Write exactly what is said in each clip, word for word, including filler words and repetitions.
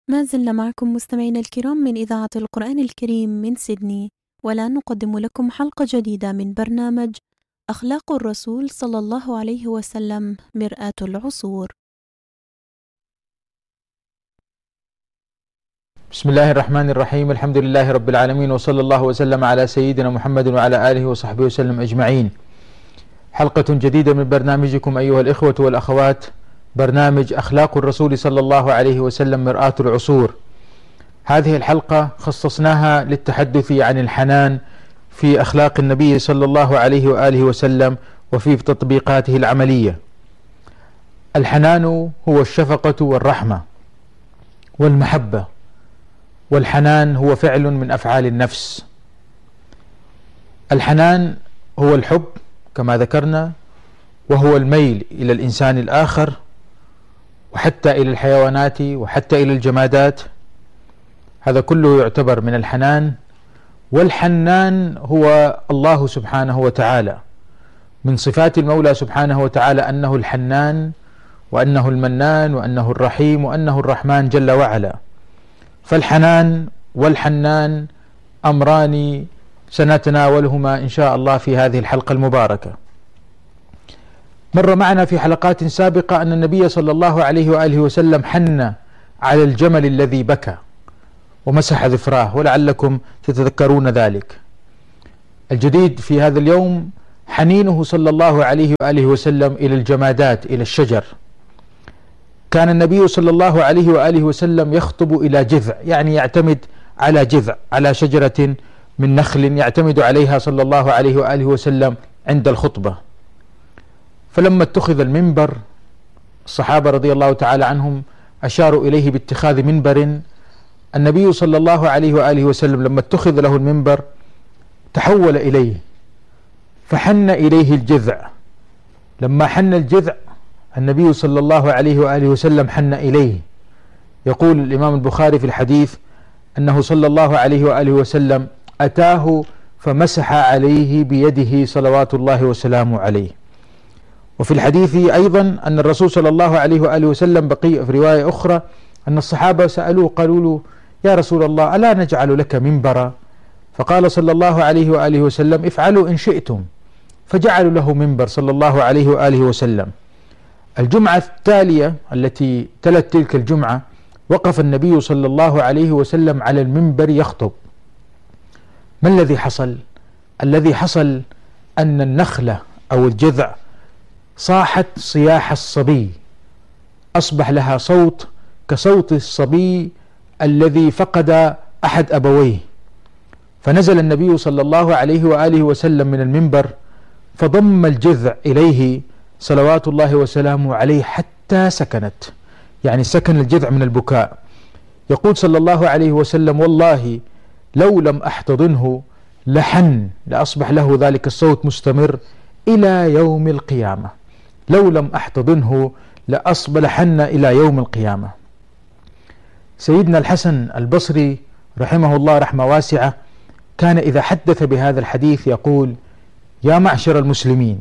ما زلنا معكم مستمعينا الكرام من إذاعة القرآن الكريم من سيدني، والآن نقدم لكم حلقة جديدة من برنامج أخلاق الرسول صلى الله عليه وسلم مرآة العصور. بسم الله الرحمن الرحيم. الحمد لله رب العالمين، وصلى الله وسلم على سيدنا محمد وعلى آله وصحبه وسلم أجمعين. حلقة جديدة من برنامجكم أيها الإخوة والأخوات، برنامج أخلاق الرسول صلى الله عليه وسلم مرآة العصور. هذه الحلقة خصصناها للتحدث عن الحنان في أخلاق النبي صلى الله عليه وآله وسلم وفي تطبيقاته العملية. الحنان هو الشفقة والرحمة والمحبة، والحنان هو فعل من أفعال النفس. الحنان هو الحب كما ذكرنا، وهو الميل إلى الإنسان الآخر، وحتى إلى الحيوانات وحتى إلى الجمادات، هذا كله يعتبر من الحنان. والحنان هو الله سبحانه وتعالى، من صفات المولى سبحانه وتعالى أنه الحنان وأنه المنان وأنه الرحيم وأنه الرحمن جل وعلا. فالحنان والحنان أمران سنتناولهما إن شاء الله في هذه الحلقة المباركة. مر معنا في حلقات سابقة أن النبي صلى الله عليه وآله وسلم حن على الجمل الذي بكى ومسح ذفراه، ولعلكم تتذكرون ذلك. الجديد في هذا اليوم حنينه صلى الله عليه وآله وسلم إلى الجمادات، إلى الشجر. كان النبي صلى الله عليه وآله وسلم يخطب إلى جذع، يعني يعتمد على جذع، على شجرة من نخل يعتمد عليها صلى الله عليه وآله وسلم عند الخطبة. فلما اتخذ المنبر، الصحابة رضي الله تعالى عنهم أشاروا إليه باتخاذ منبر. النبي صلى الله عليه وآله وسلم لما اتخذ له المنبر تحول إليه فحن إليه الجذع. لما حن الجذع النبي صلى الله عليه وآله وسلم حن إليه. يقول الإمام البخاري في الحديث أنه صلى الله عليه وآله وسلم أتاه فمسح عليه بيده صلوات الله وسلامه عليه. وفي الحديث أيضا أن الرسول صلى الله عليه وآله وسلم بقي في رواية أخرى أن الصحابة سألوه قالوا له يا رسول الله ألا نجعل لك منبرا؟ فقال صلى الله عليه وآله وسلم افعلوا إن شئتم، فجعلوا له منبر صلى الله عليه وآله وسلم. الجمعة التالية التي تلت تلك الجمعة وقف النبي صلى الله عليه وسلم على المنبر يخطب. ما الذي حصل؟ الذي حصل أن النخلة أو الجذع صاحت صياح الصبي، أصبح لها صوت كصوت الصبي الذي فقد أحد أبويه. فنزل النبي صلى الله عليه وآله وسلم من المنبر فضم الجذع إليه صلوات الله وسلامه عليه حتى سكنت، يعني سكن الجذع من البكاء. يقول صلى الله عليه وسلم والله لو لم أحتضنه لحن، لأصبح له ذلك الصوت مستمر إلى يوم القيامة. لو لم أحتضنه لأصبح لحن إلى يوم القيامة. سيدنا الحسن البصري رحمه الله رحمة واسعة كان إذا حدث بهذا الحديث يقول يا معشر المسلمين،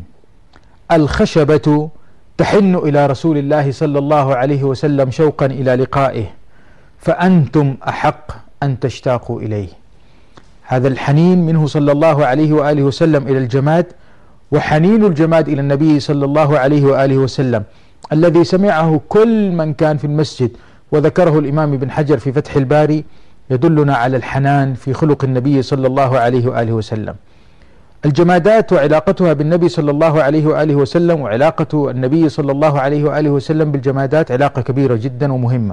الخشبة تحن إلى رسول الله صلى الله عليه وسلم شوقا إلى لقائه، فأنتم أحق أن تشتاقوا إليه. هذا الحنين منه صلى الله عليه وآله وسلم إلى الجماد، وحنين الجماد إلى النبي صلى الله عليه وآله وسلم الذي سمعه كل من كان في المسجد. وذكره الإمام ابن حجر في فتح الباري يدلنا على الحنان في خلق النبي صلى الله عليه وآله وسلم. الجمادات وعلاقتها بالنبي صلى الله عليه وآله وسلم، وعلاقة النبي صلى الله عليه وآله وسلم بالجمادات علاقة كبيرة جدا ومهمة.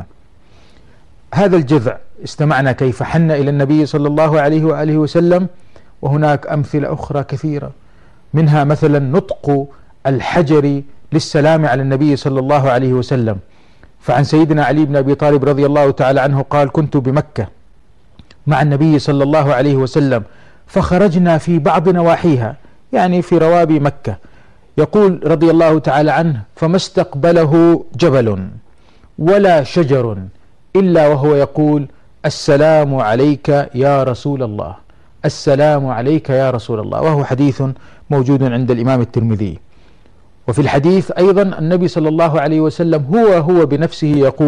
هذا الجذع استمعنا كيف حن إلى النبي صلى الله عليه وآله وسلم، وهناك أمثلة أخرى كثيرة، منها مثلا نطق الحجر للسلام على النبي صلى الله عليه وسلم. فعن سيدنا علي بن أبي طالب رضي الله تعالى عنه قال كنت بمكة مع النبي صلى الله عليه وسلم فخرجنا في بعض نواحيها، يعني في روابي مكة. يقول رضي الله تعالى عنه فما استقبله جبل ولا شجر إلا وهو يقول السلام عليك يا رسول الله، السلام عليك يا رسول الله، وهو حديث موجود عند الإمام الترمذي. وفي الحديث أيضا النبي صلى الله عليه وسلم هو هو بنفسه يقول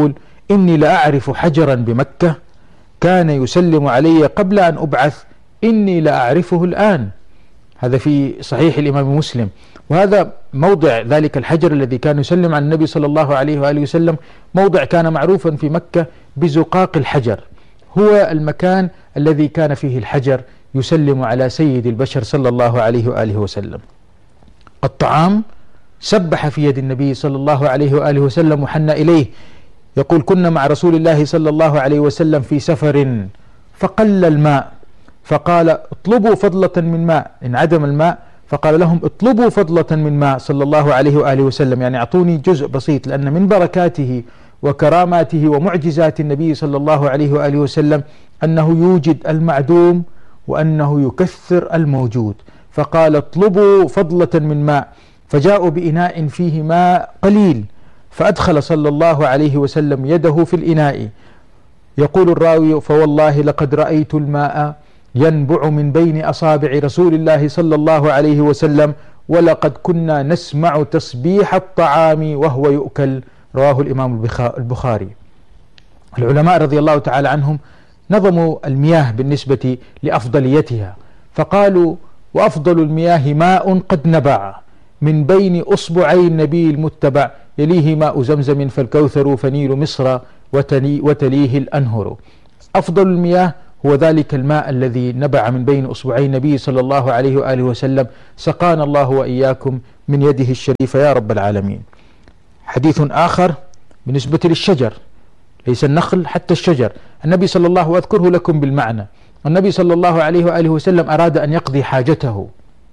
إني لأعرف حجرا بمكة كان يسلم علي قبل أن أبعث إني لأعرفه الآن. هذا في صحيح الإمام مسلم. وهذا موضع ذلك الحجر الذي كان يسلم على النبي صلى الله عليه وآله وسلم، موضع كان معروفا في مكة بزقاق الحجر، هو المكان الذي كان فيه الحجر يسلم على سيد البشر صلى الله عليه وآله وسلم. الطعام سبح في يد النبي صلى الله عليه وآله وسلم وحن إليه، يقول: كنا مع رسول الله صلى الله عليه وسلم في سفر فقل الماء، فقال: اطلبوا فضلة من ماء، إن عدم الماء فقال لهم: اطلبوا فضلة من ماء صلى الله عليه وآله وسلم، يعني أعطوني جزء بسيط، لأن من بركاته وكراماته ومعجزات النبي صلى الله عليه وآله وسلم أنه يوجد المعدوم وأنه يكثر الموجود. فقال: اطلبوا فضلة من ماء، فجاءوا بإناء فيه ماء قليل، فأدخل صلى الله عليه وسلم يده في الإناء. يقول الراوي: فوالله لقد رأيت الماء ينبع من بين أصابع رسول الله صلى الله عليه وسلم، ولقد كنا نسمع تسبيح الطعام وهو يؤكل. رواه الإمام البخاري. العلماء رضي الله تعالى عنهم نظموا المياه بالنسبة لأفضليتها، فقالوا: وأفضل المياه ماء قد نبع من بين أصبعي النبي المتبع، يليه ماء زمزم فالكوثر فنيل مصر وتليه الأنهر. أفضل المياه هو ذلك الماء الذي نبع من بين أصبعي النبي صلى الله عليه وآله وسلم، سقانا الله وإياكم من يده الشريفة يا رب العالمين. حديث آخر بالنسبة للشجر، ليس النخل حتى الشجر، النبي صلى الله وأذكره لكم بالمعنى. النبي صلى الله عليه وآله وسلم أراد أن يقضي حاجته،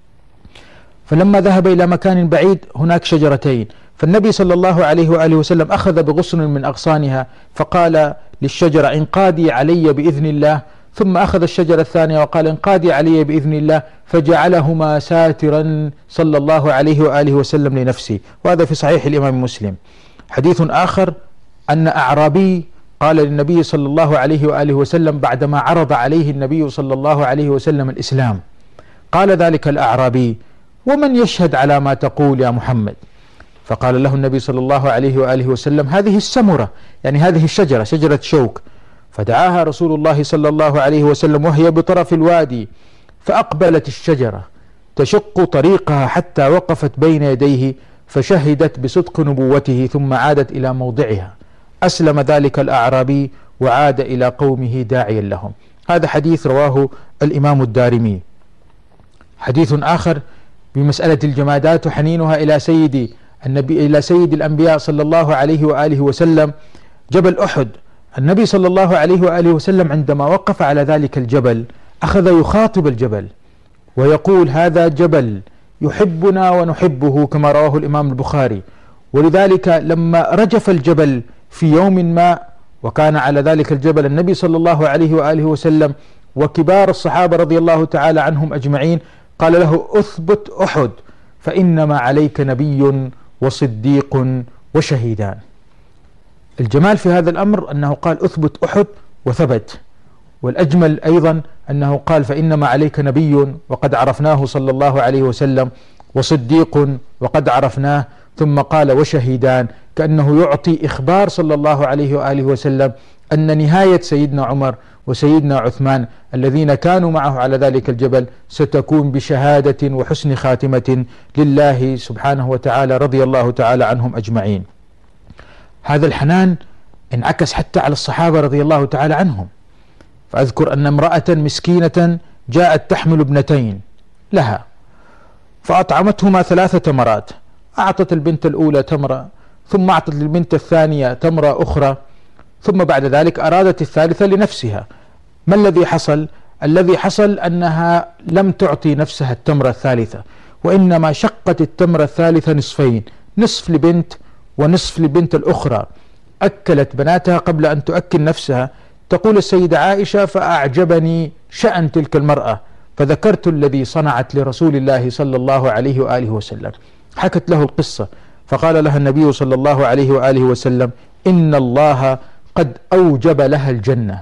فلما ذهب إلى مكان بعيد هناك شجرتين، فالنبي صلى الله عليه وآله وسلم أخذ بغصن من أغصانها فقال للشجرة: انقادي علي بإذن الله، ثم أخذ الشجرة الثانية وقال: انقادي علي بإذن الله، فجعلهما ساترا صلى الله عليه وآله وسلم لنفسه. وهذا في صحيح الإمام مسلم. حديث آخر أن أعرابي قال للنبي صلى الله عليه وآله وسلم بعدما عرض عليه النبي صلى الله عليه وسلم الإسلام، قال ذلك الأعرابي: ومن يشهد على ما تقول يا محمد؟ فقال له النبي صلى الله عليه وآله وسلم: هذه السمرة، يعني هذه الشجرة، شجرة شوك. فدعاها رسول الله صلى الله عليه وسلم وهي بطرف الوادي، فأقبلت الشجرة تشق طريقها حتى وقفت بين يديه، فشهدت بصدق نبوته ثم عادت إلى موضعها. أسلم ذلك الأعرابي وعاد إلى قومه داعيا لهم. هذا حديث رواه الإمام الدارمي. حديث آخر بمسألة الجمادات وحنينها إلى سيد النبي إلى سيد الأنبياء صلى الله عليه وآله وسلم، جبل أحد. النبي صلى الله عليه وآله وسلم عندما وقف على ذلك الجبل أخذ يخاطب الجبل ويقول: هذا جبل يحبنا ونحبه، كما رواه الإمام البخاري. ولذلك لما رجف الجبل في يوم ما، وكان على ذلك الجبل النبي صلى الله عليه وآله وسلم وكبار الصحابة رضي الله تعالى عنهم أجمعين، قال له: أثبت أحد فإنما عليك نبي وصديق وشهيدان. الجمال في هذا الأمر أنه قال: أثبت أحد وثبت، والأجمل أيضا أنه قال: فإنما عليك نبي وقد عرفناه صلى الله عليه وسلم، وصديق وقد عرفناه، ثم قال: وشهيدان، كأنه يعطي إخبار صلى الله عليه وآله وسلم أن نهاية سيدنا عمر وسيدنا عثمان الذين كانوا معه على ذلك الجبل ستكون بشهادة وحسن خاتمة لله سبحانه وتعالى، رضي الله تعالى عنهم أجمعين. هذا الحنان انعكس حتى على الصحابة رضي الله تعالى عنهم. فأذكر أن امرأة مسكينة جاءت تحمل ابنتين لها، فأطعمتهما ثلاث تمرات، أعطت البنت الأولى تمرة، ثم أعطت للبنت الثانية تمرة أخرى، ثم بعد ذلك أرادت الثالثة لنفسها. ما الذي حصل؟ الذي حصل أنها لم تعطي نفسها التمرة الثالثة، وإنما شقت التمرة الثالثة نصفين، نصف لبنت ونصف لبنت الأخرى. أكلت بناتها قبل أن تؤكل نفسها. تقول السيدة عائشة: فأعجبني شأن تلك المرأة، فذكرت الذي صنعت لرسول الله صلى الله عليه وآله وسلم. حكت له القصة، فقال لها النبي صلى الله عليه وآله وسلم: إن الله قد أوجب لها الجنة.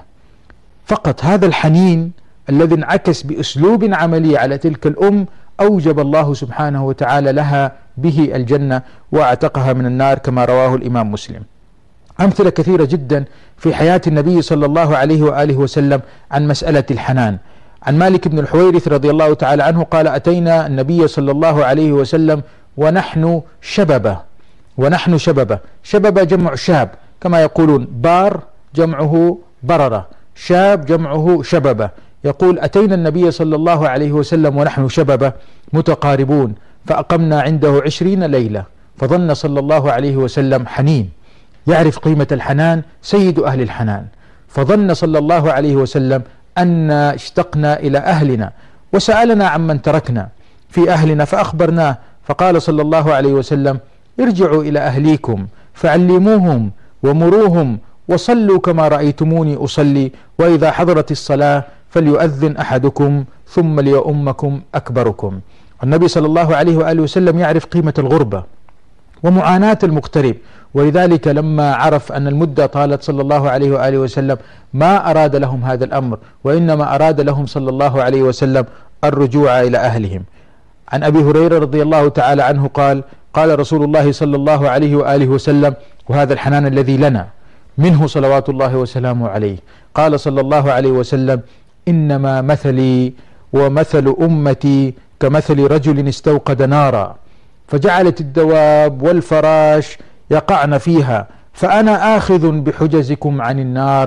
فقط هذا الحنين الذي انعكس بأسلوب عملي على تلك الأم أوجب الله سبحانه وتعالى لها به الجنة، واعتقها من النار، كما رواه الإمام مسلم. أمثلة كثيرة جدا في حياة النبي صلى الله عليه وآله وسلم عن مسألة الحنان. عن مالك بن الحويرث رضي الله تعالى عنه قال: أتينا النبي صلى الله عليه وسلم ونحن شببة. ونحن شببة، شببة جمع شاب، كما يقولون بار جمعه بررة، شاب جمعه شببة. يقول: أتينا النبي صلى الله عليه وسلم ونحن شببة متقاربون، فأقمنا عنده عشرين ليلة، فظن صلى الله عليه وسلم حنين، يعرف قيمة الحنان، سيد أهل الحنان، فظن صلى الله عليه وسلم أن اشتقنا إلى أهلنا، وسألنا عمن تركنا في أهلنا فأخبرناه، فقال صلى الله عليه وسلم: ارجعوا إلى أهليكم فعلموهم ومروهم وصلوا كما رأيتموني أصلي، وإذا حضرت الصلاة فليؤذن أحدكم ثم ليؤمكم أكبركم. النبي صلى الله عليه وآله وسلم يعرف قيمة الغربة ومعاناة المغترب، ولذلك لما عرف أن المدة طالت صلى الله عليه وآله وسلم ما أراد لهم هذا الأمر، وإنما أراد لهم صلى الله عليه وسلم الرجوع إلى أهلهم. عن أبي هريرة رضي الله تعالى عنه قال: قال رسول الله صلى الله عليه وآله وسلم، وهذا الحنان الذي لنا منه صلوات الله وسلامه عليه، قال صلى الله عليه وسلم: إنما مثلي ومثل أمتي كمثل رجل استوقد نارا فجعلت الدواب والفراش يقعن فيها، فأنا آخذ بحجزكم عن النار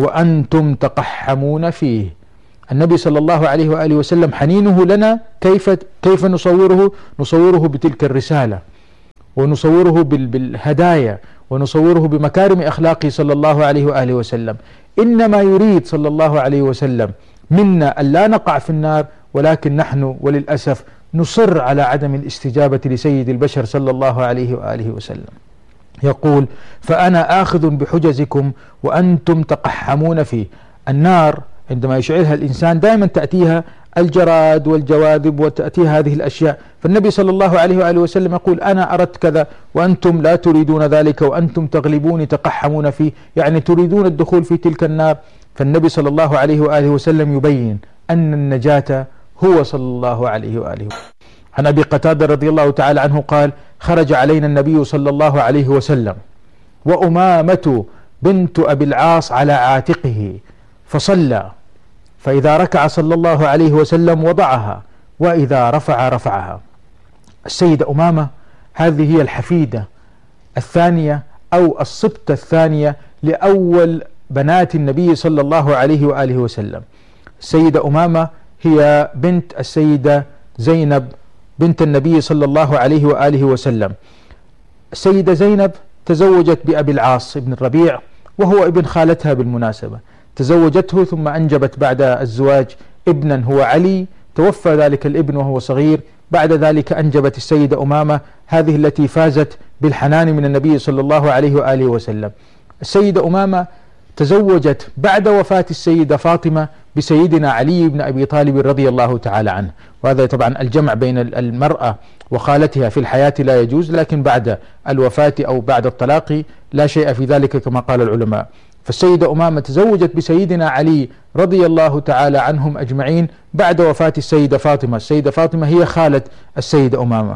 وأنتم تقحمون فيه. النبي صلى الله عليه وآله وسلم حنينه لنا كيف كيف نصوره؟ نصوره بتلك الرسالة، ونصوره بالهدايا، ونصوره بمكارم أخلاقه صلى الله عليه وآله وسلم. إنما يريد صلى الله عليه وسلم منا أن لا نقع في النار، ولكن نحن وللأسف نصر على عدم الاستجابة لسيد البشر صلى الله عليه وآله وسلم. يقول: فأنا آخذ بحجزكم وأنتم تقحمون فيه. النار عندما يشعلها الإنسان دائما تأتيها الجراد والجواذب وتأتيها هذه الأشياء، فالنبي صلى الله عليه وآله وسلم يقول: أنا أردت كذا وأنتم لا تريدون ذلك، وأنتم تغلبون تقحمون فيه، يعني تريدون الدخول في تلك النار. فالنبي صلى الله عليه وآله وسلم يبين أن النجاة هو صلى الله عليه وآله. عن أبي قتادة رضي الله تعالى عنه قال: خرج علينا النبي صلى الله عليه وسلم وأمامة بنت أبي العاص على عاتقه فصلى، فإذا ركع صلى الله عليه وسلم وضعها، وإذا رفع رفعها. السيدة أمامة هذه هي الحفيدة الثانية أو الصبتة الثانية لأول بنات النبي صلى الله عليه وآله وسلم. السيدة أمامة هي بنت السيدة زينب بنت النبي صلى الله عليه وآله وسلم. السيدة زينب تزوجت بأبي العاص بن الربيع، وهو ابن خالتها بالمناسبة، تزوجته ثم أنجبت بعد الزواج ابنا هو علي، توفى ذلك الابن وهو صغير. بعد ذلك أنجبت السيدة أمامة هذه التي فازت بالحنان من النبي صلى الله عليه وآله وسلم. السيدة أمامة تزوجت بعد وفاة السيدة فاطمة بسيدنا علي بن أبي طالب رضي الله تعالى عنه، وهذا طبعا الجمع بين المرأة وخالتها في الحياة لا يجوز، لكن بعد الوفاة أو بعد الطلاق لا شيء في ذلك كما قال العلماء. فالسيدة أمامة تزوجت بسيدنا علي رضي الله تعالى عنهم أجمعين بعد وفاة السيدة فاطمة. السيدة فاطمة هي خالة السيدة أمامة.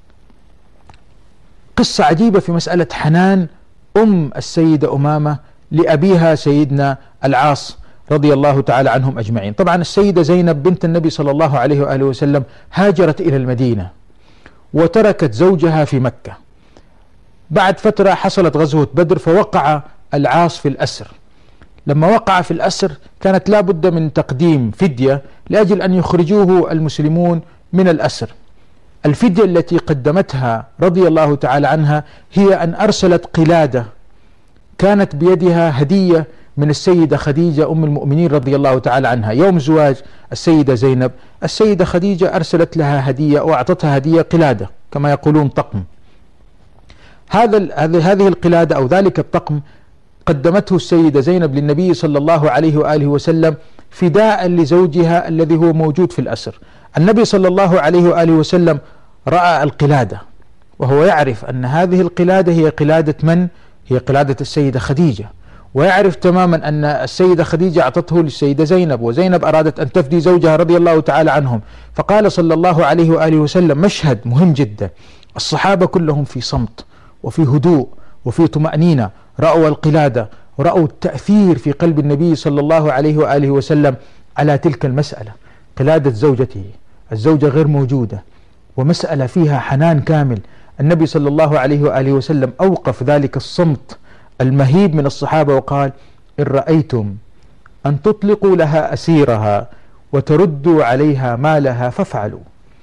قصة عجيبة في مسألة حنان أم السيدة أمامة لأبيها سيدنا العاص رضي الله تعالى عنهم أجمعين. طبعا السيدة زينب بنت النبي صلى الله عليه وآله وسلم هاجرت إلى المدينة وتركت زوجها في مكة. بعد فترة حصلت غزوة بدر فوقع العاص في الأسر. لما وقع في الأسر كانت لا بد من تقديم فدية لأجل أن يخرجوه المسلمون من الأسر. الفدية التي قدمتها رضي الله تعالى عنها هي أن أرسلت قلادة كانت بيدها هدية من السيدة خديجة أم المؤمنين رضي الله تعالى عنها. يوم زواج السيدة زينب السيدة خديجة أرسلت لها هدية وأعطتها هدية قلادة كما يقولون طقم. هذا هذه القلادة أو ذلك الطقم قدمته السيدة زينب للنبي صلى الله عليه وآله وسلم فداء لزوجها الذي هو موجود في الأسر. النبي صلى الله عليه وآله وسلم رأى القلادة وهو يعرف أن هذه القلادة هي قلادة من؟ هي قلادة السيدة خديجة، ويعرف تماما أن السيدة خديجة أعطته للسيدة زينب، وزينب أرادت أن تفدي زوجها رضي الله تعالى عنهم. فقال صلى الله عليه وآله وسلم مشهد مهم جدا، الصحابة كلهم في صمت وفي هدوء وفي طمأنينة، رأوا القلادة، ورأوا التأثير في قلب النبي صلى الله عليه وآله وسلم على تلك المسألة، قلادة زوجته، الزوجة غير موجودة، ومسألة فيها حنان كامل. النبي صلى الله عليه وآله وسلم أوقف ذلك الصمت المهيب من الصحابة وقال: إن رأيتم أن تطلقوا لها أسيرها وتردوا عليها مالها فافعلوا.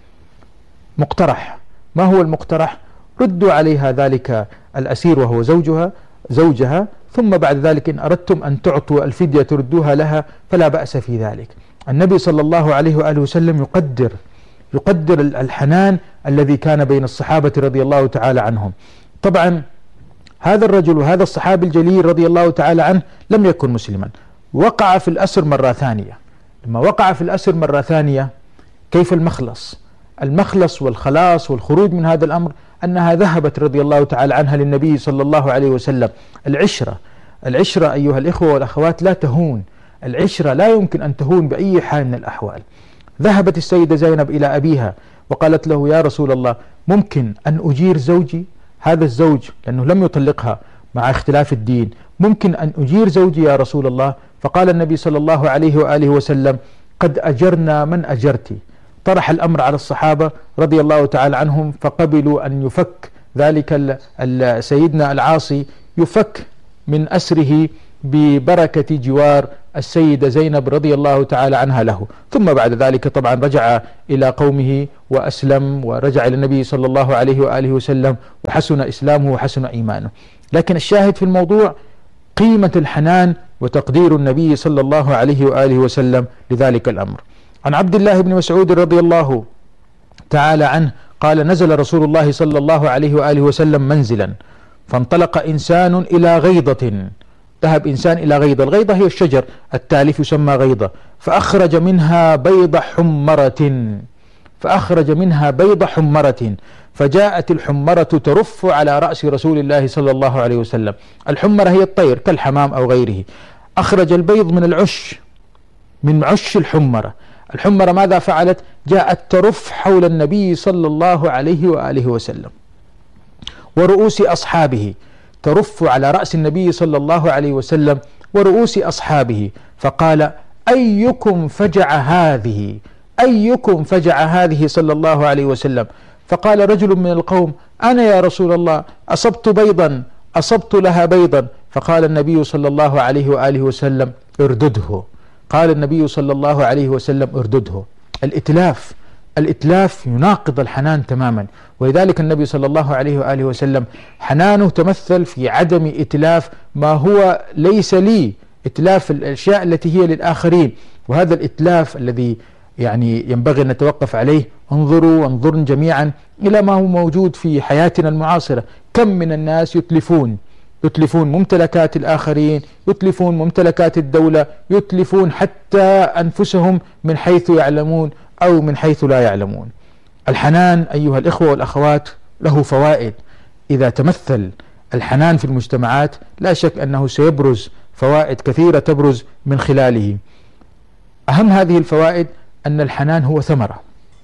مقترح، ما هو المقترح؟ ردوا عليها ذلك الأسير وهو زوجها زوجها ثم بعد ذلك إن أردتم أن تعطوا الفدية تردوها لها فلا بأس في ذلك. النبي صلى الله عليه وآله وسلم يقدر يقدر الحنان الذي كان بين الصحابة رضي الله تعالى عنهم. طبعا هذا الرجل وهذا الصحابي الجليل رضي الله تعالى عنه لم يكن مسلما، وقع في الأسر مرة ثانية. لما وقع في الأسر مرة ثانية كيف المخلص؟ المخلص والخلاص والخروج من هذا الأمر أنها ذهبت رضي الله تعالى عنها للنبي صلى الله عليه وسلم. العشرة العشرة أيها الإخوة والأخوات لا تهون، العشرة لا يمكن أن تهون بأي حال من الأحوال. ذهبت السيدة زينب إلى أبيها وقالت له: يا رسول الله، ممكن أن أجير زوجي؟ هذا الزوج لأنه لم يطلقها مع اختلاف الدين، ممكن أن أجير زوجي يا رسول الله؟ فقال النبي صلى الله عليه وآله وسلم: قد أجرنا من أجرت. طرح الأمر على الصحابة رضي الله تعالى عنهم، فقبلوا أن يفك ذلك سيدنا العاصي، يفك من أسره ببركة جوار السيدة زينب رضي الله تعالى عنها له. ثم بعد ذلك طبعا رجع إلى قومه وأسلم، ورجع إلى النبي صلى الله عليه وآله وسلم، وحسن إسلامه وحسن إيمانه. لكن الشاهد في الموضوع قيمة الحنان وتقدير النبي صلى الله عليه وآله وسلم لذلك الأمر. عن عبد الله بن مسعود رضي الله تعالى عنه قال: نزل رسول الله صلى الله عليه وآله وسلم منزلا، فانطلق إنسان إلى غيضة. ذهب إنسان إلى غيضة، الغيضة هي الشجر التالف يسمى غيضة، فأخرج منها بيض حمرة فأخرج منها بيض حمرة فجاءت الحمرة ترف على رأس رسول الله صلى الله عليه وسلم. الحمرة هي الطير كالحمام أو غيره. أخرج البيض من العش، من عش الحمرة. الحمرة ماذا فعلت؟ جاءت ترف حول النبي صلى الله عليه وآله وسلم ورؤوس أصحابه، ترف على رأس النبي صلى الله عليه وسلم ورؤوس أصحابه، فقال: أيكم فجع هذه أيكم فجع هذه صلى الله عليه وسلم. فقال رجل من القوم: أنا يا رسول الله، أصبت بيضا أصبت لها بيضا. فقال النبي صلى الله عليه وآله وسلم: اردده. قال النبي صلى الله عليه وسلم: اردده. الإتلاف الإتلاف يناقض الحنان تماما، ولذلك النبي صلى الله عليه وآله وسلم حنانه تمثل في عدم إتلاف ما هو ليس لي، إتلاف الأشياء التي هي للآخرين. وهذا الإتلاف الذي يعني ينبغي أن نتوقف عليه. انظروا وانظرن جميعا إلى ما هو موجود في حياتنا المعاصرة. كم من الناس يتلفون يتلفون ممتلكات الآخرين، يتلفون ممتلكات الدولة، يتلفون حتى أنفسهم من حيث يعلمون أو من حيث لا يعلمون. الحنان أيها الإخوة والأخوات له فوائد. إذا تمثل الحنان في المجتمعات لا شك أنه سيبرز فوائد كثيرة تبرز من خلاله. أهم هذه الفوائد أن الحنان هو ثمرة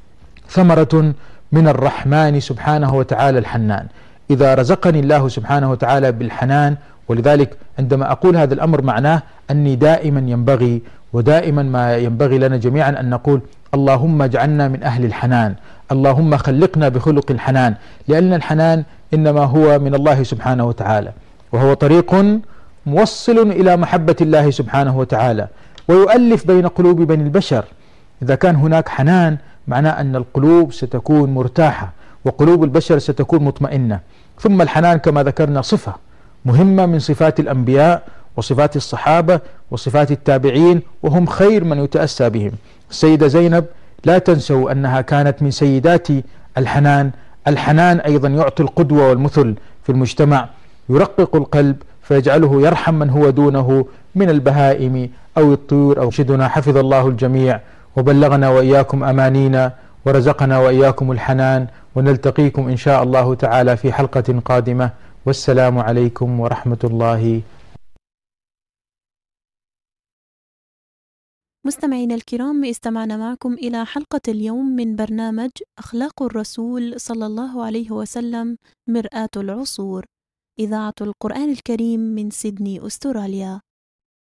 ثمرة من الرحمن سبحانه وتعالى الحنان. إذا رزقني الله سبحانه وتعالى بالحنان، ولذلك عندما أقول هذا الأمر معناه أني دائما ينبغي ودائما ما ينبغي لنا جميعا أن نقول: اللهم اجعلنا من أهل الحنان، اللهم خلقنا بخلق الحنان، لأن الحنان إنما هو من الله سبحانه وتعالى، وهو طريق موصل إلى محبة الله سبحانه وتعالى، ويؤلف بين قلوب بني البشر. إذا كان هناك حنان معناه أن القلوب ستكون مرتاحة وقلوب البشر ستكون مطمئنة. ثم الحنان كما ذكرنا صفة مهمة من صفات الأنبياء وصفات الصحابة وصفات التابعين، وهم خير من يتأسى بهم. السيدة زينب لا تنسوا أنها كانت من سيدات الحنان. الحنان أيضا يعطي القدوة والمثل في المجتمع، يرقق القلب فيجعله يرحم من هو دونه من البهائم أو الطيور أو شدنا. حفظ الله الجميع وبلغنا وإياكم أمانينا ورزقنا وإياكم الحنان، ونلتقيكم إن شاء الله تعالى في حلقة قادمة، والسلام عليكم ورحمة الله. مستمعينا الكرام، استمعنا معكم إلى حلقة اليوم من برنامج أخلاق الرسول صلى الله عليه وسلم مرآة العصور. إذاعة القرآن الكريم من سيدني، أستراليا.